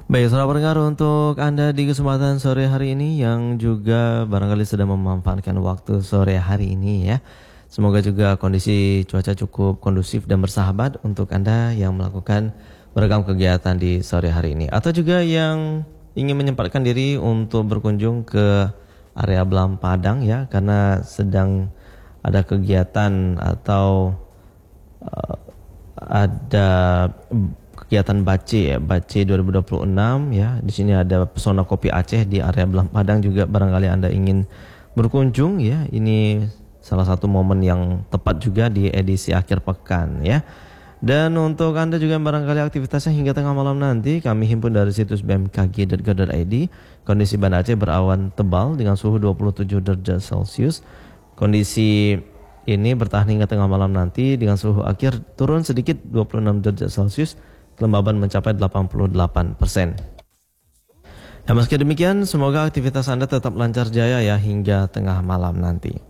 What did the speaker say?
Baik, saudara pendengar, untuk Anda di kesempatan sore hari ini yang juga barangkali sedang memanfaatkan waktu sore hari ini ya. Semoga juga kondisi cuaca cukup kondusif dan bersahabat untuk Anda yang melakukan beragam kegiatan di sore hari ini. Atau juga yang ingin menyempatkan diri untuk berkunjung ke area Belam Padang ya, karena sedang ada kegiatan atau ada kegiatan Bace ya, Bace 2026 ya. Di sini ada Pesona Kopi Aceh di area Belam Padang juga, barangkali Anda ingin berkunjung ya. Ini salah satu momen yang tepat juga di edisi akhir pekan ya. Dan untuk Anda juga yang barangkali aktivitasnya hingga tengah malam nanti, kami himpun dari situs bmkg.go.id. Kondisi Banda Aceh berawan tebal dengan suhu 27 derajat Celcius. Kondisi ini bertahan hingga tengah malam nanti dengan suhu akhir turun sedikit 26 derajat Celcius. Kelembaban mencapai 88%. Ya, meski demikian, semoga aktivitas Anda tetap lancar jaya ya hingga tengah malam nanti.